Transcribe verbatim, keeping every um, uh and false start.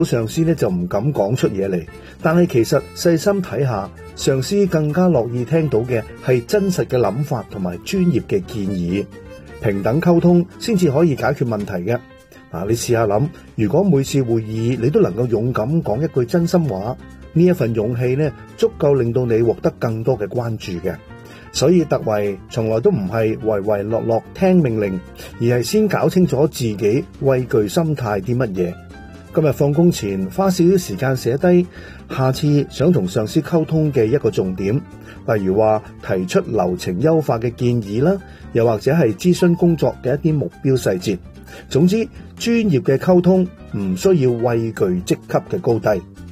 上司咧就唔敢講出嘢嚟，但係其實細心睇下，上司更加樂意聽到嘅係真實嘅諗法同埋專業嘅建議。平等溝通先至可以解決問題嘅。嗱，你試下諗，如果每次會議你都能夠勇敢講一句真心話，呢一份勇氣呢，足夠令到你獲得更多嘅關注嘅。所以突圍從來都唔係唯唯諾諾聽命令，而係先搞清楚自己畏懼心態啲乜嘢。今日放工前花少少時間寫低，下次想同上司溝通嘅一個重點，例如話提出流程優化嘅建議啦，又或者係諮詢工作嘅一啲目標細節。總之，專業嘅溝通唔需要畏懼職級嘅高低。